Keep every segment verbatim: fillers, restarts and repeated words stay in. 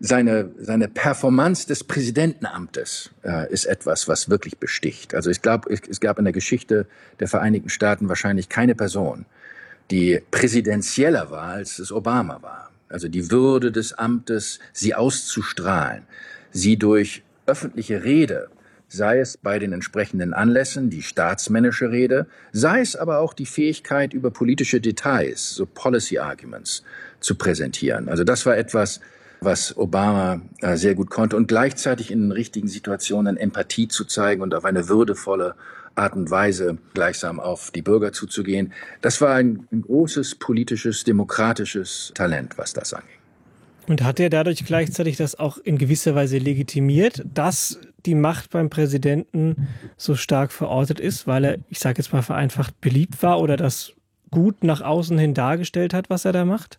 seine, seine Performance des Präsidentenamtes äh, ist etwas, was wirklich besticht. Also ich glaube, es, es gab in der Geschichte der Vereinigten Staaten wahrscheinlich keine Person, die präsidentieller war, als es Obama war. Also die Würde des Amtes, sie auszustrahlen, sie durch öffentliche Rede, sei es bei den entsprechenden Anlässen, die staatsmännische Rede, sei es aber auch die Fähigkeit, über politische Details, so Policy Arguments, zu präsentieren. Also das war etwas, was Obama äh, sehr gut konnte und gleichzeitig in den richtigen Situationen Empathie zu zeigen und auf eine würdevolle Art und Weise gleichsam auf die Bürger zuzugehen. Das war ein, ein großes politisches, demokratisches Talent, was das anging. Und hat er dadurch gleichzeitig das auch in gewisser Weise legitimiert, dass die Macht beim Präsidenten so stark verortet ist, weil er, ich sage jetzt mal vereinfacht, beliebt war oder das gut nach außen hin dargestellt hat, was er da macht?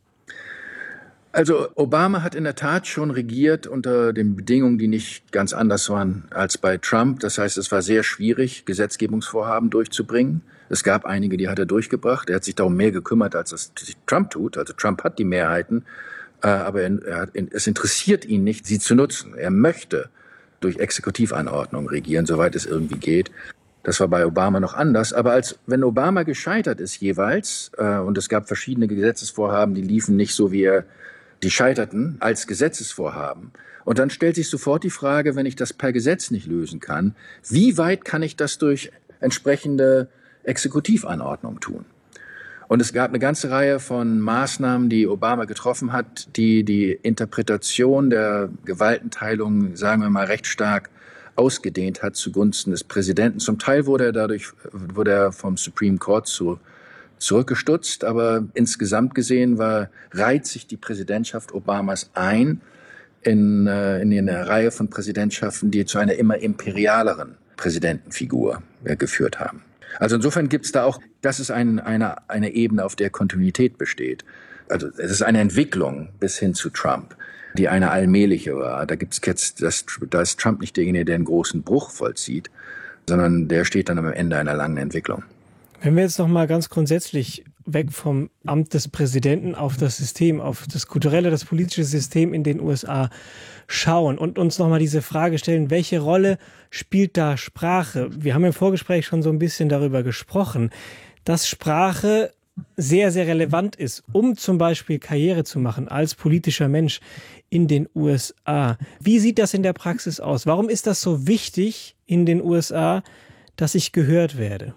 Also Obama hat in der Tat schon regiert unter den Bedingungen, die nicht ganz anders waren als bei Trump. Das heißt, es war sehr schwierig, Gesetzgebungsvorhaben durchzubringen. Es gab einige, die hat er durchgebracht. Er hat sich darum mehr gekümmert, als es Trump tut. Also Trump hat die Mehrheiten, aber er hat, es interessiert ihn nicht, sie zu nutzen. Er möchte durch Exekutivanordnung regieren, soweit es irgendwie geht. Das war bei Obama noch anders. Aber als wenn Obama gescheitert ist jeweils, und es gab verschiedene Gesetzesvorhaben, die liefen nicht so, wie er die scheiterten als Gesetzesvorhaben. Und dann stellt sich sofort die Frage, wenn ich das per Gesetz nicht lösen kann, wie weit kann ich das durch entsprechende Exekutivanordnung tun? Und es gab eine ganze Reihe von Maßnahmen, die Obama getroffen hat, die die Interpretation der Gewaltenteilung, sagen wir mal, recht stark ausgedehnt hat zugunsten des Präsidenten. Zum Teil wurde er dadurch wurde er vom Supreme Court zu zurückgestutzt, aber insgesamt gesehen war, reiht sich die Präsidentschaft Obamas ein in, äh, in eine Reihe von Präsidentschaften, die zu einer immer imperialeren Präsidentenfigur äh, geführt haben. Also insofern gibt es da auch, das ist ein, eine, eine Ebene, auf der Kontinuität besteht. Also es ist eine Entwicklung bis hin zu Trump, die eine allmähliche war. Da gibt's jetzt, das, da ist Trump nicht derjenige, der einen großen Bruch vollzieht, sondern der steht dann am Ende einer langen Entwicklung. Wenn wir jetzt noch mal ganz grundsätzlich weg vom Amt des Präsidenten auf das System, auf das kulturelle, das politische System in den U S A schauen und uns noch mal diese Frage stellen, welche Rolle spielt da Sprache? Wir haben im Vorgespräch schon so ein bisschen darüber gesprochen, dass Sprache sehr, sehr relevant ist, um zum Beispiel Karriere zu machen als politischer Mensch in den U S A. Wie sieht das in der Praxis aus? Warum ist das so wichtig in den U S A, dass ich gehört werde?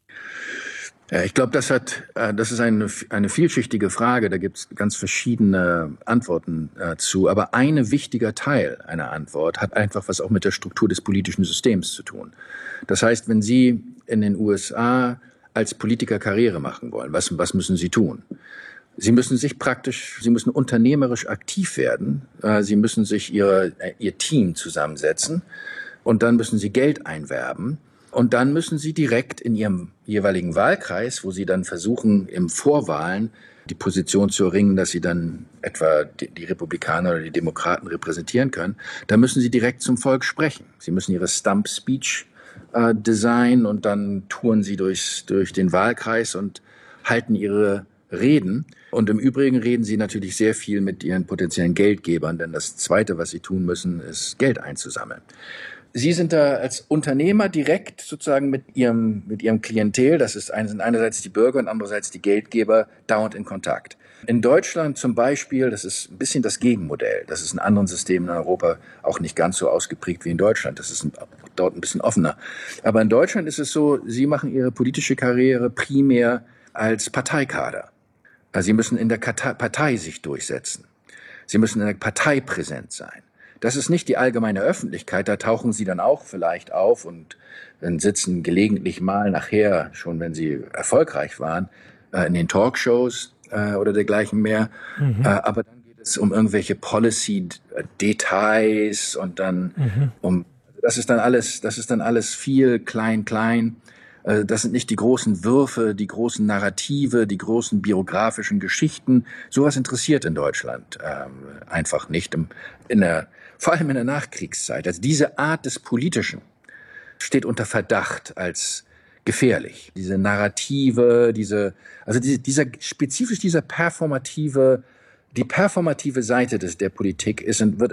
Ja, ich glaube, das hat, das ist eine, eine vielschichtige Frage. Da gibt es ganz verschiedene Antworten äh, zu. Aber ein wichtiger Teil einer Antwort hat einfach was auch mit der Struktur des politischen Systems zu tun. Das heißt, wenn Sie in den U S A als Politiker Karriere machen wollen, was, was müssen Sie tun? Sie müssen sich praktisch, Sie müssen unternehmerisch aktiv werden. Äh, Sie müssen sich ihre, Ihr Team zusammensetzen und dann müssen Sie Geld einwerben. Und dann müssen Sie direkt in Ihrem jeweiligen Wahlkreis, wo Sie dann versuchen, im Vorwahlen die Position zu erringen, dass Sie dann etwa die, die Republikaner oder die Demokraten repräsentieren können, da müssen Sie direkt zum Volk sprechen. Sie müssen Ihre Stump Speech äh, designen und dann touren Sie durch, durch den Wahlkreis und halten Ihre Reden. Und im Übrigen reden Sie natürlich sehr viel mit Ihren potenziellen Geldgebern, denn das Zweite, was Sie tun müssen, ist Geld einzusammeln. Sie sind da als Unternehmer direkt sozusagen mit Ihrem, mit Ihrem Klientel, das ist ein, sind einerseits die Bürger und andererseits die Geldgeber, dauernd in Kontakt. In Deutschland zum Beispiel, das ist ein bisschen das Gegenmodell. Das ist in anderen Systemen in Europa auch nicht ganz so ausgeprägt wie in Deutschland. Das ist ein, dort ein bisschen offener. Aber in Deutschland ist es so, Sie machen Ihre politische Karriere primär als Parteikader. Also Sie müssen in der Partei sich durchsetzen. Sie müssen in der Partei präsent sein. Das ist nicht die allgemeine Öffentlichkeit, da tauchen Sie dann auch vielleicht auf und dann sitzen gelegentlich mal nachher, schon wenn Sie erfolgreich waren, in den Talkshows oder dergleichen mehr. Mhm. Aber dann geht es um irgendwelche Policy-Details und dann mhm. um, das ist dann alles, das ist dann alles viel klein, klein. Das sind nicht die großen Würfe, die großen Narrative, die großen biografischen Geschichten. Sowas interessiert in Deutschland ähm, einfach nicht. Im, in der, vor allem in der Nachkriegszeit. Also diese Art des Politischen steht unter Verdacht als gefährlich. Diese Narrative, diese, also diese, dieser spezifisch dieser performative, die performative Seite des der Politik ist und wird